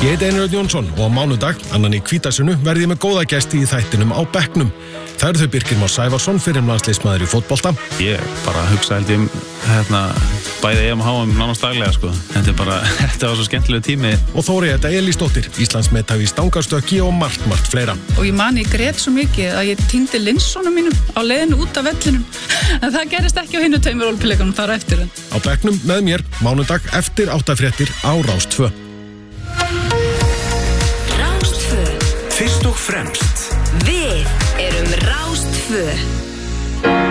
Ég heiti Einar Örn Jónsson og á mánudag, annan í Hvítasunu, verði ég með góða gesti í þættinum á bekknum. Það eru þau Birkir Már Sævarsson, fyrrum landsliðsmaður í fótbolta. Ég bara hugsa held ég bæði EM og HM nánast daglega sko. Þetta var svo skemmtilegu tími. Og Þórey Elísdóttir, Íslandsmeistari í stangarstökki og margt fleira. Og ég man, ég grét svo mikið að ég týndi linsunum mínum á leiðinu út af vellinum. En það gerist ekki á hinum tveimur Ólympíuleikunum þar á eftir. Á bekknum með mér, mánudag eftir 8:00 á Rás 2. Rás 2. Fyrst og fremst. Við erum Rás 2.